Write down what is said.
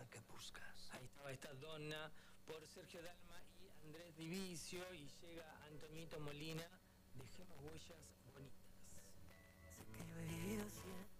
que buscas. Ahí estaba esta donna por Sergio Dalma y Andrés Divicio, y llega Antoñito Molina. Dejemos huellas bonitas. Sé que yo he vivido siempre